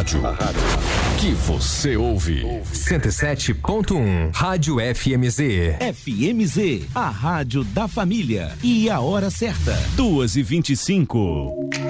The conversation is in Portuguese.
rádio que você ouve. 107.1 Rádio FMZ. FMZ, a rádio da família. E a hora certa, 2h25.